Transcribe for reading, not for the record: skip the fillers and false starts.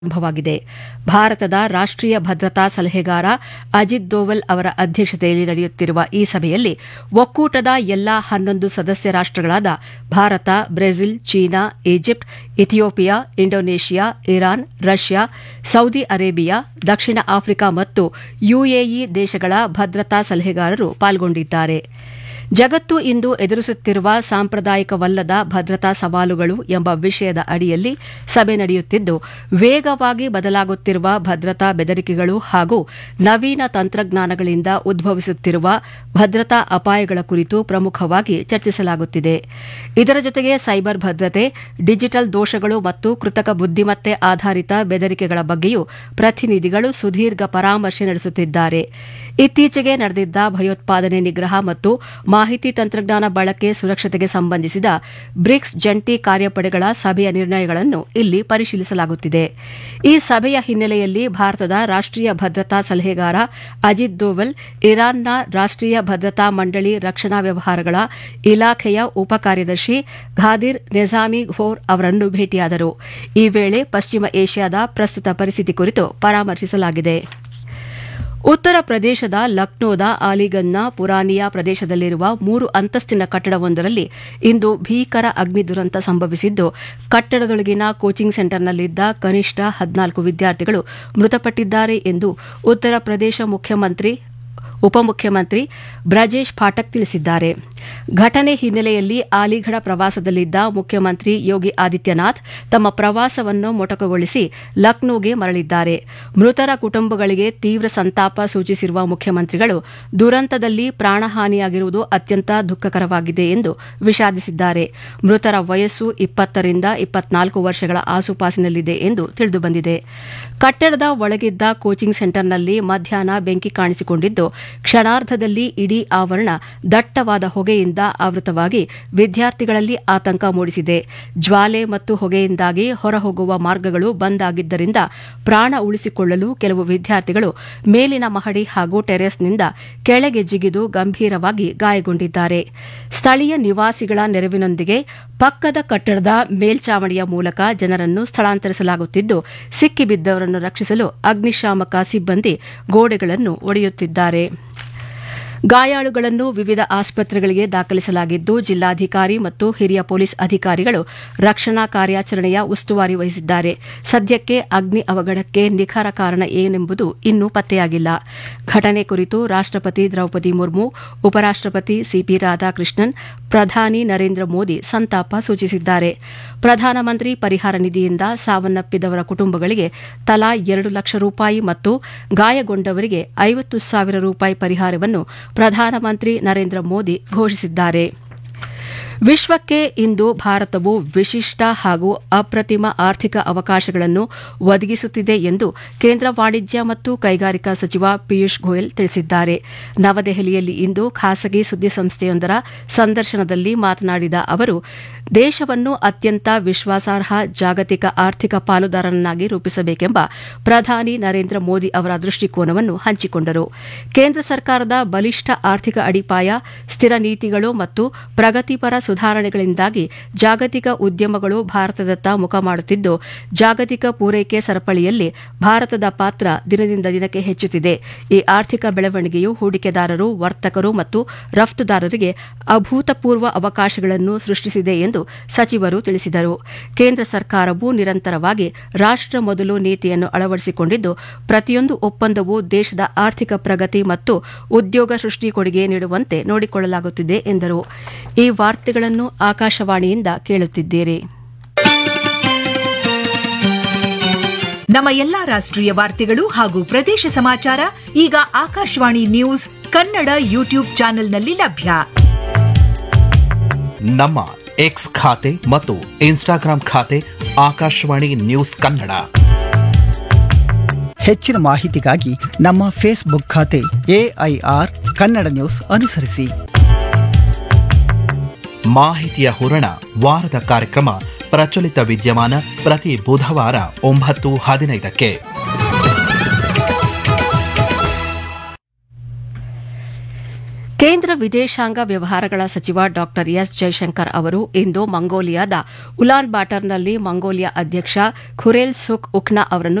ಆರಂಭವಾಗಿದೆ. ಭಾರತದ ರಾಷ್ಟೀಯ ಭದ್ರತಾ ಸಲಹೆಗಾರ ಅಜಿತ್ ದೋವಲ್ ಅವರ ಅಧ್ಯಕ್ಷತೆಯಲ್ಲಿ ನಡೆಯುತ್ತಿರುವ ಈ ಸಭೆಯಲ್ಲಿ ಒಕ್ಕೂಟದ ಎಲ್ಲಾ 11 ಸದಸ್ಯ ರಾಷ್ಟಗಳಾದ Bharat, Brazil, China, Egypt, Ethiopia, Indonesia, Iran, Russia, Saudi Arabia, ದಕ್ಷಿಣ ಆಫ್ರಿಕಾ ಮತ್ತು ಯುಎಇ ದೇಶಗಳ ಭದ್ರತಾ ಸಲಹೆಗಾರರು ಪಾಲ್ಗೊಂಡಿದ್ದಾರೆ. ಜಗತ್ತು ಇಂದು ಎದುರಿಸುತ್ತಿರುವ ಸಾಂಪ್ರದಾಯಿಕವಲ್ಲದ ಭದ್ರತಾ ಸವಾಲುಗಳು ಎಂಬ ವಿಷಯದ ಅಡಿಯಲ್ಲಿ ಸಭೆ ನಡೆಯುತ್ತಿದ್ದು, ವೇಗವಾಗಿ ಬದಲಾಗುತ್ತಿರುವ ಭದ್ರತಾ ಬೆದರಿಕೆಗಳು ಹಾಗೂ ನವೀನ ತಂತ್ರಜ್ಞಾನಗಳಿಂದ ಉದ್ಭವಿಸುತ್ತಿರುವ ಭದ್ರತಾ ಅಪಾಯಗಳ ಕುರಿತು ಪ್ರಮುಖವಾಗಿ ಚರ್ಚಿಸಲಾಗುತ್ತಿದೆ. ಇದರ ಜೊತೆಗೆ ಸೈಬರ್ ಭದ್ರತೆ, ಡಿಜಿಟಲ್ ದೋಷಗಳು ಮತ್ತು ಕೃತಕ ಬುದ್ದಿಮತ್ತೆ ಆಧಾರಿತ ಬೆದರಿಕೆಗಳ ಬಗ್ಗೆಯೂ ಪ್ರತಿನಿಧಿಗಳು ಸುದೀರ್ಘ ಪರಾಮರ್ಶೆ ನಡೆಸುತ್ತಿದ್ದಾರೆ. ಇತ್ತೀಚೆಗೆ ನಡೆದಿದ್ದ ಭಯೋತ್ಪಾದನೆ ನಿಗ್ರಹ ಮತ್ತು ಮಾಹಿತಿ ತಂತ್ರಜ್ಞಾನ ಬಳಕೆ ಸುರಕ್ಷತೆಗೆ ಸಂಬಂಧಿಸಿದ ಬ್ರಿಕ್ಸ್ ಜಂಟಿ ಕಾರ್ಯಪಡೆಗಳ ಸಭೆಯ ನಿರ್ಣಯಗಳನ್ನು ಇಲ್ಲಿ ಪರಿಶೀಲಿಸಲಾಗುತ್ತಿದೆ. ಈ ಸಭೆಯ ಹಿನ್ನೆಲೆಯಲ್ಲಿ ಭಾರತದ ರಾಷ್ಟೀಯ ಭದ್ರತಾ ಸಲಹೆಗಾರ ಅಜಿತ್ ದೋವಲ್ ಇರಾನ್ನ ರಾಷ್ಟೀಯ ಭದ್ರತಾ ಮಂಡಳಿ ರಕ್ಷಣಾ ವ್ಯವಹಾರಗಳ ಇಲಾಖೆಯ ಉಪ ಕಾರ್ಯದರ್ಶಿ ಘಾದಿರ್ ನೆಜಾಮಿಘೋರ್ ಅವರನ್ನು ಭೇಟಿಯಾದರು. ಈ ವೇಳೆ ಪಶ್ಚಿಮ ಏಷ್ಯಾದ ಪ್ರಸ್ತುತ ಪರಿಸ್ಥಿತಿ ಕುರಿತು ಪರಾಮರ್ಶಿಸಲಾಗಿದೆ. ಉತ್ತರ ಪ್ರದೇಶದ ಲಕ್ನೋದ ಅಲಿಗಂಜ್ನ ಪುರಾನಿಯಾ ಪ್ರದೇಶದಲ್ಲಿರುವ 3 ಅಂತಸ್ತಿನ ಕಟ್ಟಡವೊಂದರಲ್ಲಿ ಇಂದು ಭೀಕರ ಅಗ್ನಿ ದುರಂತ ಸಂಭವಿಸಿದ್ದು, ಕಟ್ಟಡದೊಳಗಿನ ಕೋಚಿಂಗ್ ಸೆಂಟರ್ನಲ್ಲಿದ್ದ ಕನಿಷ್ಠ 14 ವಿದ್ಯಾರ್ಥಿಗಳು ಮೃತಪಟ್ಟಿದ್ದಾರೆ ಎಂದು ಉತ್ತರ ಪ್ರದೇಶ ಉಪಮುಖ್ಯಮಂತ್ರಿ ಬ್ರಜೇಶ್ ಪಾಠಕ್ ತಿಳಿಸಿದ್ದಾರೆ. ಘಟನೆ ಹಿನ್ನೆಲೆಯಲ್ಲಿ ಅಲಿಘಡ ಪ್ರವಾಸದಲ್ಲಿದ್ದ ಮುಖ್ಯಮಂತ್ರಿ ಯೋಗಿ ಆದಿತ್ಯನಾಥ್ ತಮ್ಮ ಪ್ರವಾಸವನ್ನು ಮೊಟಕುಗೊಳಿಸಿ ಲಕ್ನೋಗೆ ಮರಳಿದ್ದಾರೆ. ಮೃತರ ಕುಟುಂಬಗಳಿಗೆ ತೀವ್ರ ಸಂತಾಪ ಸೂಚಿಸಿರುವ ಮುಖ್ಯಮಂತ್ರಿಗಳು ದುರಂತದಲ್ಲಿ ಪ್ರಾಣಹಾನಿಯಾಗಿರುವುದು ಅತ್ಯಂತ ದುಃಖಕರವಾಗಿದೆ ಎಂದು ವಿಷಾದಿಸಿದ್ದಾರೆ. ಮೃತರ ವಯಸ್ಸು 20 ರಿಂದ 24 ವರ್ಷಗಳ ಆಸುಪಾಸಿನಲ್ಲಿದೆ ಎಂದು ತಿಳಿದುಬಂದಿದೆ. ಕಟ್ಟಡದ ಒಳಗಿದ್ದ ಕೋಚಿಂಗ್ ಸೆಂಟರ್ನಲ್ಲಿ ಮಧ್ಯಾಹ್ನ ಬೆಂಕಿ ಕಾಣಿಸಿಕೊಂಡಿದ್ದು, ಕ್ಷಣಾರ್ಧದಲ್ಲಿ ಇಡೀ ಆವರಣ ದಟ್ಟವಾದ ಹೊಗೆಯಿಂದ ಆವೃತವಾಗಿ ವಿದ್ಯಾರ್ಥಿಗಳಲ್ಲಿ ಆತಂಕ ಮೂಡಿಸಿದೆ. ಜ್ವಾಲೆ ಮತ್ತು ಹೊಗೆಯಿಂದಾಗಿ ಹೊರಹೋಗುವ ಮಾರ್ಗಗಳು ಬಂದ್ ಆಗಿದ್ದರಿಂದ ಪ್ರಾಣ ಉಳಿಸಿಕೊಳ್ಳಲು ಕೆಲವು ವಿದ್ಯಾರ್ಥಿಗಳು ಮೇಲಿನ ಮಹಡಿ ಹಾಗೂ ಟೆರೆಸ್ನಿಂದ ಕೆಳಗೆ ಜಿಗಿದು ಗಂಭೀರವಾಗಿ ಗಾಯಗೊಂಡಿದ್ದಾರೆ. ಸ್ಥಳೀಯ ನಿವಾಸಿಗಳ ನೆರವಿನೊಂದಿಗೆ ಪಕ್ಕದ ಕಟ್ಟಡದ ಮೇಲ್ಚಾವಣಿಯ ಮೂಲಕ ಜನರನ್ನು ಸ್ಥಳಾಂತರಿಸಲಾಗುತ್ತಿದ್ದು, ಸಿಕ್ಕಿಬಿದ್ದವರನ್ನು ರಕ್ಷಿಸಲು ಅಗ್ನಿಶಾಮಕ ಸಿಬ್ಬಂದಿ ಗೋಡೆಗಳನ್ನು ಒಡೆಯುತ್ತಿದ್ದಾರೆ. ಗಾಯಾಳುಗಳನ್ನು ವಿವಿಧ ಆಸ್ಪತ್ರೆಗಳಿಗೆ ದಾಖಲಿಸಲಾಗಿದ್ದು, ಜಿಲ್ಲಾಧಿಕಾರಿ ಮತ್ತು ಹಿರಿಯ ಪೊಲೀಸ್ ಅಧಿಕಾರಿಗಳು ರಕ್ಷಣಾ ಕಾರ್ಯಾಚರಣೆಯ ಉಸ್ತುವಾರಿ ವಹಿಸಿದ್ದಾರೆ. ಸದ್ಯಕ್ಕೆ ಅಗ್ನಿ ಅವಘಡಕ್ಕೆ ನಿಖರ ಕಾರಣ ಏನೆಂಬುದು ಇನ್ನೂ ಪತ್ತೆಯಾಗಿಲ್ಲ. ಘಟನೆ ಕುರಿತು ರಾಷ್ಟಪತಿ ದ್ರೌಪದಿ ಮುರ್ಮು, ಉಪರಾಷ್ಟಪತಿ ಸಿಪಿ ರಾಧಾಕೃಷ್ಣನ್, ಪ್ರಧಾನಿ ನರೇಂದ್ರ ಮೋದಿ ಸಂತಾಪ ಸೂಚಿಸಿದ್ದಾರೆ. ಪ್ರಧಾನಮಂತ್ರಿ ಪರಿಹಾರ ನಿಧಿಯಿಂದ ಸಾವನ್ನಪ್ಪಿದವರ ಕುಟುಂಬಗಳಿಗೆ ತಲಾ 2 ಲಕ್ಷ ರೂಪಾಯಿ ಮತ್ತು ಗಾಯಗೊಂಡವರಿಗೆ 50,000 ರೂಪಾಯಿ ಪರಿಹಾರವನ್ನು ಪ್ರಧಾನಮಂತ್ರಿ ನರೇಂದ್ರ ಮೋದಿ ಘೋಷಿಸಿದ್ದಾರೆ. ವಿಶ್ವಕ್ಕೆ ಇಂದು ಭಾರತವು ವಿಶಿಷ್ಟ ಹಾಗೂ ಅಪ್ರತಿಮ ಆರ್ಥಿಕ ಅವಕಾಶಗಳನ್ನು ಒದಗಿಸುತ್ತಿದೆ ಎಂದು ಕೇಂದ್ರ ವಾಣಿಜ್ಯ ಮತ್ತು ಕೈಗಾರಿಕಾ ಸಚಿವ ಪಿಯೂಷ್ ಗೋಯಲ್ ತಿಳಿಸಿದ್ದಾರೆ. ನವದೆಹಲಿಯಲ್ಲಿ ಇಂದು ಖಾಸಗಿ ಸುದ್ದಿಸಂಸ್ಥೆಯೊಂದರ ಸಂದರ್ಶನದಲ್ಲಿ ಮಾತನಾಡಿದ ಅವರು, ದೇಶವನ್ನು ಅತ್ಯಂತ ವಿಶ್ವಾಸಾರ್ಹ ಜಾಗತಿಕ ಆರ್ಥಿಕ ಪಾಲುದಾರನನ್ನಾಗಿ ರೂಪಿಸಬೇಕೆಂಬ ಪ್ರಧಾನಿ ನರೇಂದ್ರ ಮೋದಿ ಅವರ ದೃಷ್ಟಿಕೋನವನ್ನು ಹಂಚಿಕೊಂಡರು. ಕೇಂದ್ರ ಸರ್ಕಾರದ ಬಲಿಷ್ಠ ಆರ್ಥಿಕ ಅಡಿಪಾಯ, ಸ್ಥಿರ ನೀತಿಗಳು ಮತ್ತು ಪ್ರಗತಿಪರ ಸುಧಾರಣೆಗಳಿಂದಾಗಿ ಜಾಗತಿಕ ಉದ್ಯಮಗಳು ಭಾರತದತ್ತ ಮುಖ ಮಾಡುತ್ತಿದ್ದು, ಜಾಗತಿಕ ಪೂರೈಕೆ ಸರಪಳಿಯಲ್ಲಿ ಭಾರತದ ಪಾತ್ರ ದಿನದಿಂದ ದಿನಕ್ಕೆ ಹೆಚ್ಚುತ್ತಿದೆ. ಈ ಆರ್ಥಿಕ ಬೆಳವಣಿಗೆಯು ಹೂಡಿಕೆದಾರರು, ವರ್ತಕರು ಮತ್ತು ರಫ್ತುದಾರರಿಗೆ ಅಭೂತಪೂರ್ವ ಅವಕಾಶಗಳನ್ನು ಸೃಷ್ಟಿಸಿದೆ ಎಂದು ಸಚಿವರು ತಿಳಿಸಿದರು. ಕೇಂದ್ರ ಸರ್ಕಾರವು ನಿರಂತರವಾಗಿ ರಾಷ್ಟ ಮೊದಲು ನೀತಿಯನ್ನು ಅಳವಡಿಸಿಕೊಂಡಿದ್ದು, ಪ್ರತಿಯೊಂದು ಒಪ್ಪಂದವೂ ದೇಶದ ಆರ್ಥಿಕ ಪ್ರಗತಿ ಮತ್ತು ಉದ್ಯೋಗ ಸೃಷ್ಟಿ ಕೊಡುಗೆ ನೀಡುವಂತೆ ನೋಡಿಕೊಳ್ಳಲಾಗುತ್ತಿದೆ ಎಂದರು. ಈ ವಾರ್ತೆಗಳನ್ನು ಆಕಾಶವಾಣಿಯಿಂದ ಕೇಳುತ್ತಿದ್ದೀರಿ. ನಮ್ಮ ಎಲ್ಲಾ ರಾಷ್ಟ್ರೀಯ ವಾರ್ತೆಗಳು ಹಾಗೂ ಪ್ರದೇಶ ಸಮಾಚಾರ ಈಗ ಆಕಾಶವಾಣಿ ನ್ಯೂಸ್ ಕನ್ನಡ ಯೂಟ್ಯೂಬ್ ಚಾನೆಲ್ನಲ್ಲಿ ಲಭ್ಯ. ನಮ್ಮ ಎಕ್ಸ್ ಖಾತೆ ಮತ್ತು ಇನ್ಸ್ಟಾಗ್ರಾಂ ಖಾತೆ ಆಕಾಶವಾಣಿ ನ್ಯೂಸ್ ಕನ್ನಡ. ಹೆಚ್ಚಿನ ಮಾಹಿತಿಗಾಗಿ ನಮ್ಮ ಫೇಸ್ಬುಕ್ ಖಾತೆ AIR ಕನ್ನಡ ನ್ಯೂಸ್ ಅನುಸರಿಸಿ. ಮಾಹಿತಿಯ ಹೂರಣ ವಾರದ ಕಾರ್ಯಕ್ರಮ ಪ್ರಚಲಿತ ವಿದ್ಯಮಾನ ಪ್ರತಿ ಬುಧವಾರ 9:15ಕ್ಕೆ. ಕೇಂದ್ರ ವಿದೇಶಾಂಗ ವ್ಯವಹಾರಗಳ ಸಚಿವ ಡಾ ಎಸ್ ಜೈಶಂಕರ್ ಅವರು ಇಂದು ಮಂಗೋಲಿಯಾದ ಉಲಾನ್ ಬಾಟರ್ನಲ್ಲಿ ಮಂಗೋಲಿಯಾ ಅಧ್ಯಕ್ಷ ಖುರೇಲ್ ಸುಖ್ ಉಖ್ನಾ ಅವರನ್ನು